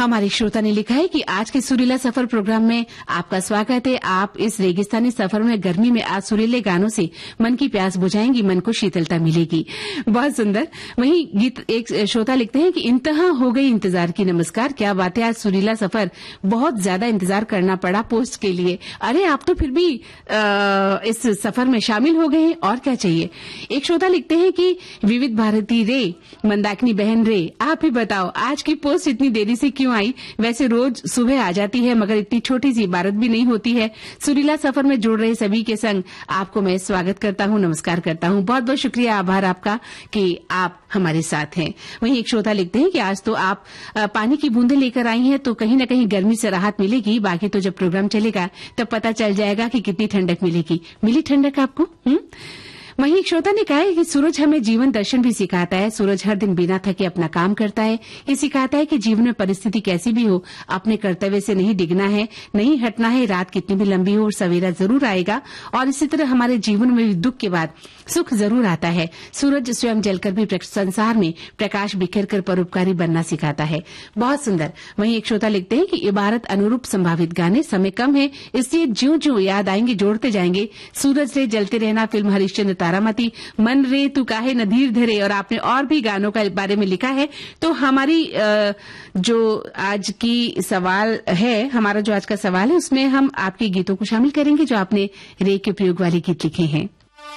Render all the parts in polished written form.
हमारे श्रोता ने लिखा है कि आज के सुरीला सफर प्रोग्राम में आपका स्वागत है। आप इस रेगिस्तानी सफर में गर्मी में आज सुरीले गानों से मन की प्यास बुझाएंगी, मन को शीतलता मिलेगी। बहुत सुंदर। वहीं गीत एक श्रोता लिखते हैं कि इंतहा हो गई इंतजार की। नमस्कार, क्या बात है, आज सुरीला सफर बहुत ज्यादा इंतजार करना पड़ा पोस्ट के लिए। अरे आप तो फिर भी इस सफर में शामिल हो गए हैं, और क्या चाहिए। एक श्रोता लिखते हैं कि विविध भारती रे, मंदाकिनी बहन रे, आप ही बताओ आज की पोस्ट इतनी देरी से क्यों आई। वैसे रोज सुबह आ जाती है, मगर इतनी छोटी सी इबारत भी नहीं होती है। सुरीला सफर में जुड़ रहे सभी के संग आपको मैं स्वागत करता हूं, नमस्कार करता हूं। बहुत बहुत शुक्रिया, आभार आपका कि आप हमारे साथ हैं। वहीं एक श्रोता लिखते हैं कि आज तो आप पानी की बूंदें लेकर आई हैं, तो कहीं न कहीं गर्मी से राहत मिलेगी। बाकी तो जब प्रोग्राम चलेगा तब पता चल जाएगा कि कितनी ठंडक मिलेगी। मिली ठंडक आपको? वहीं एक श्रोता ने कहा है कि सूरज हमें जीवन दर्शन भी सिखाता है। सूरज हर दिन बिना थके अपना काम करता है। ये सिखाता है कि जीवन में परिस्थिति कैसी भी हो, अपने कर्तव्य से नहीं डिगना है, नहीं हटना है। रात कितनी भी लंबी हो, सवेरा जरूर आएगा। और इसी तरह हमारे जीवन में भी दुख के बाद सुख जरूर आता है। सूरज स्वयं जलकर भी संसार में प्रकाश बिखेर कर परोपकारी बनना सिखाता है। बहुत सुंदर। वहीं एक श्रोता लिखते हैं कि इबारत अनुरूप संभावित गाने, समय कम है, इसलिए ज्यों ज्यों याद आएंगे जोड़ते जाएंगे। सूरज रे जलते रहना, फिल्म हरिश्चंद्र, तारामती, मन रे तू काहे न धीर धरे, और आपने और भी गानों के बारे में लिखा है। तो हमारी जो आज की सवाल है, हमारा जो आज का सवाल है, उसमें हम आपके गीतों को शामिल करेंगे जो आपने रे के प्रयोग वाले गीत लिखे हैं।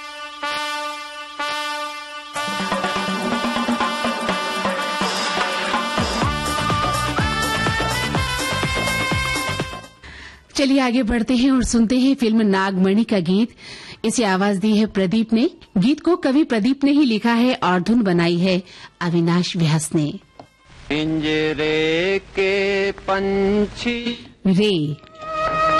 चलिए आगे बढ़ते हैं और सुनते हैं फिल्म नागमणि का गीत। इसे आवाज दी है प्रदीप ने। गीत को कवि प्रदीप ने ही लिखा है और धुन बनाई है अविनाश व्यास ने। पिंजरे के पंछी रे